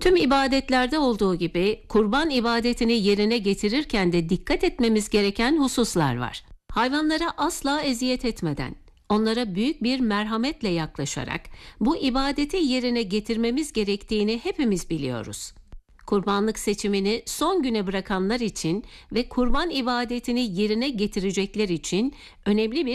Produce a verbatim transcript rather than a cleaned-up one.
Tüm ibadetlerde olduğu gibi kurban ibadetini yerine getirirken de dikkat etmemiz gereken hususlar var. Hayvanlara asla eziyet etmeden, onlara büyük bir merhametle yaklaşarak bu ibadeti yerine getirmemiz gerektiğini hepimiz biliyoruz. Kurbanlık seçimini son güne bırakanlar için ve kurban ibadetini yerine getirecekler için önemli bir